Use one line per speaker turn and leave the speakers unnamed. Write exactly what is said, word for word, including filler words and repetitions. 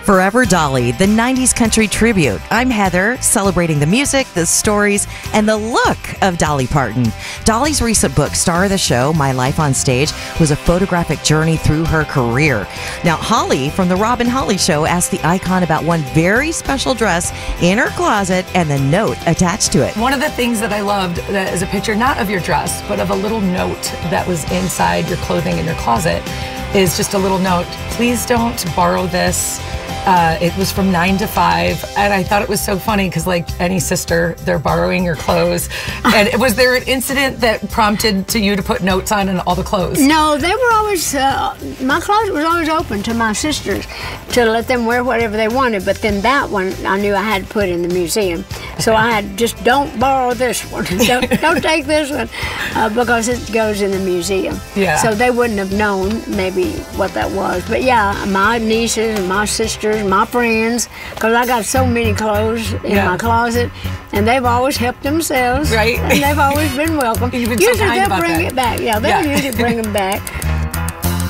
Forever Dolly, the nineties country tribute. I'm Heather, celebrating the music, the stories, and the look of Dolly Parton. Dolly's recent book, Star of the Show, My Life on Stage, was a photographic journey through her career. Now, Holly from The Rob and Holly Show asked the icon about one very special dress in her closet and the note attached to it.
One of the things that I loved that is a picture, not of your dress, but of a little note that was inside your clothing in your closet, is just a little note. Please don't borrow this. Uh, it was from nine to five, and I thought it was so funny because, like any sister, they're borrowing your clothes. And was there an incident that prompted to you to put notes on in all the clothes?
No, they were always, uh, my closet was always open to my sisters to let them wear whatever they wanted, but then that one I knew I had to put in the museum. So I had just don't borrow this one, don't, don't take this one, uh, because it goes in the museum.
Yeah.
So they wouldn't have known maybe what that was. But yeah, my nieces and my sisters, my friends, because I got so many clothes in
Yeah.
my closet, and they've always helped themselves.
Right.
And they've always been welcome.
You've been so
Usually
kind
they'll
about
bring
that.
it back. Yeah, they'll
Yeah.
usually bring them back.